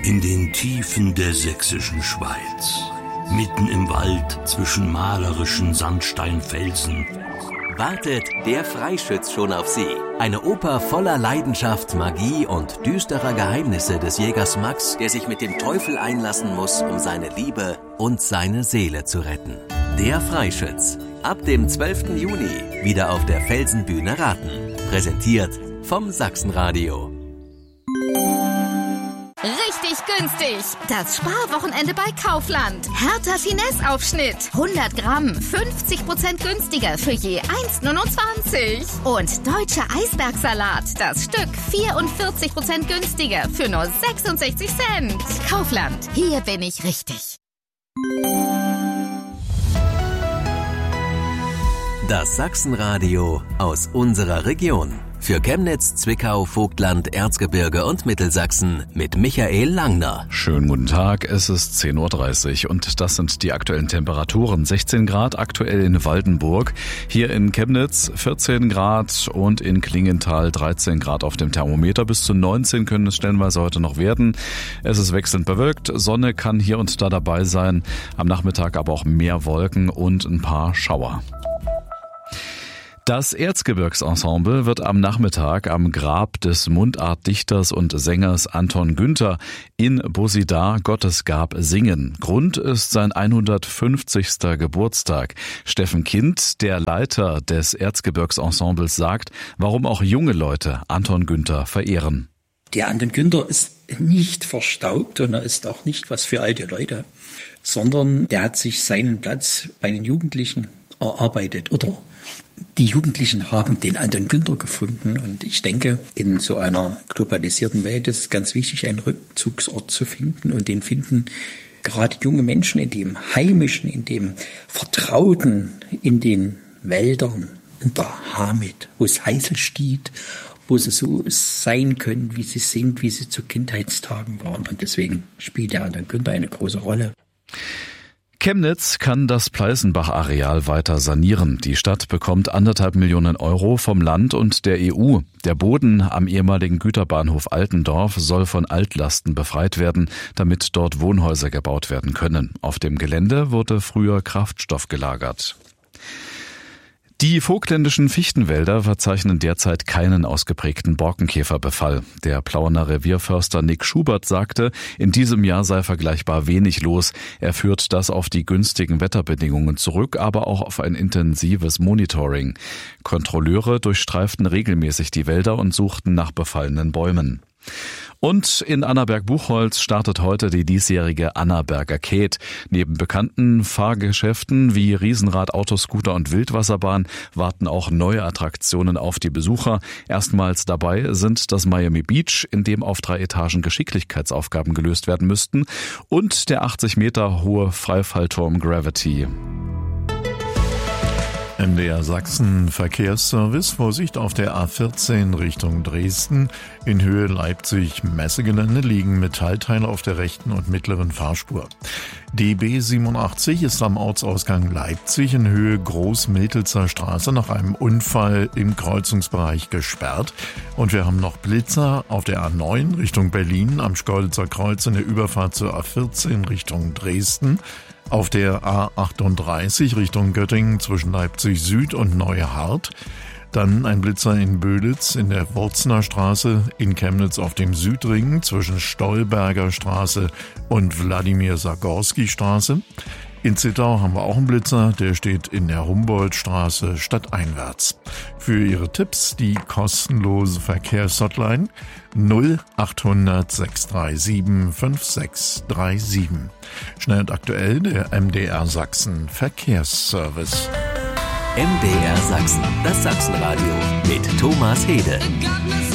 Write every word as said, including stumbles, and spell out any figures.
In den Tiefen der sächsischen Schweiz, mitten im Wald zwischen malerischen Sandsteinfelsen, wartet Der Freischütz schon auf Sie. Eine Oper voller Leidenschaft, Magie und düsterer Geheimnisse des Jägers Max, der sich mit dem Teufel einlassen muss, um seine Liebe und seine Seele zu retten. Der Freischütz. Ab dem zwölften Juni wieder auf der Felsenbühne Raten. Präsentiert vom Sachsenradio. Richtig günstig. Das Sparwochenende bei Kaufland. Hertha Finesse-Aufschnitt. hundert Gramm, fünfzig Prozent günstiger für je eins Komma neunundzwanzig. Und deutscher Eisbergsalat. Das Stück vierundvierzig Prozent günstiger für nur sechsundsechzig Cent. Kaufland. Hier bin ich richtig. Das Sachsenradio aus unserer Region. Für Chemnitz, Zwickau, Vogtland, Erzgebirge und Mittelsachsen mit Michael Langner. Schönen guten Tag, es ist zehn Uhr dreißig und das sind die aktuellen Temperaturen. sechzehn Grad aktuell in Waldenburg, hier in Chemnitz vierzehn Grad und in Klingenthal dreizehn Grad auf dem Thermometer. Bis zu neunzehn können es stellenweise heute noch werden. Es ist wechselnd bewölkt, Sonne kann hier und da dabei sein, am Nachmittag aber auch mehr Wolken und ein paar Schauer. Das Erzgebirgsensemble wird am Nachmittag am Grab des Mundartdichters und Sängers Anton Günther in Bosidar Gottesgab singen. Grund ist sein hundertfünfzigster Geburtstag. Steffen Kind, der Leiter des Erzgebirgsensembles, sagt, warum auch junge Leute Anton Günther verehren. Der Anton Günther ist nicht verstaubt und er ist auch nicht was für alte Leute, sondern der hat sich seinen Platz bei den Jugendlichen erarbeitet, oder? Die Jugendlichen haben den Anton Günther gefunden und ich denke, in so einer globalisierten Welt ist es ganz wichtig, einen Rückzugsort zu finden und den finden gerade junge Menschen in dem Heimischen, in dem Vertrauten, in den Wäldern, in der Hamid, wo es heißel steht, wo sie so sein können, wie sie sind, wie sie zu Kindheitstagen waren und deswegen spielt der Anton Günther eine große Rolle. Chemnitz kann das Pleißenbach-Areal weiter sanieren. Die Stadt bekommt anderthalb Millionen Euro vom Land und der E U. Der Boden am ehemaligen Güterbahnhof Altendorf soll von Altlasten befreit werden, damit dort Wohnhäuser gebaut werden können. Auf dem Gelände wurde früher Kraftstoff gelagert. Die vogtländischen Fichtenwälder verzeichnen derzeit keinen ausgeprägten Borkenkäferbefall. Der Plauener Revierförster Nick Schubert sagte, in diesem Jahr sei vergleichbar wenig los. Er führt das auf die günstigen Wetterbedingungen zurück, aber auch auf ein intensives Monitoring. Kontrolleure durchstreiften regelmäßig die Wälder und suchten nach befallenen Bäumen. Und in Annaberg-Buchholz startet heute die diesjährige Annaberger Käth. Neben bekannten Fahrgeschäften wie Riesenrad, Autoscooter und Wildwasserbahn warten auch neue Attraktionen auf die Besucher. Erstmals dabei sind das Miami Beach, in dem auf drei Etagen Geschicklichkeitsaufgaben gelöst werden müssten, und der achtzig Meter hohe Freifallturm Gravity. M D R Sachsen Verkehrsservice. Vorsicht auf der A vierzehn Richtung Dresden. In Höhe Leipzig-Messegelände liegen Metallteile auf der rechten und mittleren Fahrspur. D B siebenundachtzig ist am Ortsausgang Leipzig in Höhe Groß-Miltelzer Straße nach einem Unfall im Kreuzungsbereich gesperrt. Und wir haben noch Blitzer auf der A neun Richtung Berlin am Schkeuditzer Kreuz in der Überfahrt zur A vierzehn Richtung Dresden. Auf der A achtunddreißig Richtung Göttingen zwischen Leipzig Süd und Neuhardt. Dann ein Blitzer in Böditz in der Wurzner Straße, in Chemnitz auf dem Südring zwischen Stolberger Straße und Wladimir-Sagorski-Straße. In Zittau haben wir auch einen Blitzer, der steht in der Humboldtstraße stadteinwärts. Für Ihre Tipps die kostenlose Verkehrshotline null achthundert sechs drei sieben fünf sechs drei sieben. Schnell und aktuell der M D R Sachsen Verkehrsservice. M D R Sachsen, das Sachsenradio mit Thomas Hede.